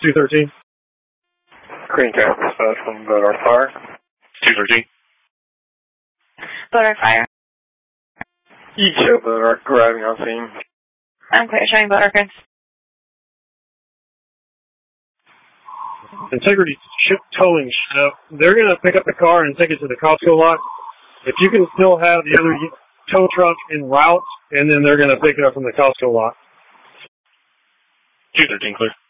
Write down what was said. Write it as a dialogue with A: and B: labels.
A: 213.
B: Green Cap dispatch from Bodar Fire.
C: 213.
D: Bodar Fire.
B: Show Bodar arriving on scene.
D: I'm clear, showing Bodar Chris.
A: Integrity Ship Towing. They're going to pick up the car and take it to the Costco lot. If you can still have the other tow truck en route, and then they're going to pick it up from the Costco lot.
C: 213 clear.